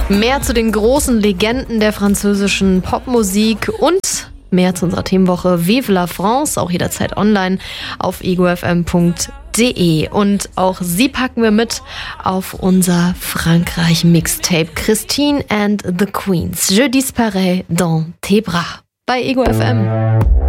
Mehr zu den großen Legenden der französischen Popmusik und mehr zu unserer Themenwoche Vive la France, auch jederzeit online auf egofm.de. Und auch sie packen wir mit auf unser Frankreich-Mixtape Christine and the Queens. Je disparais dans tes bras bei Ego FM.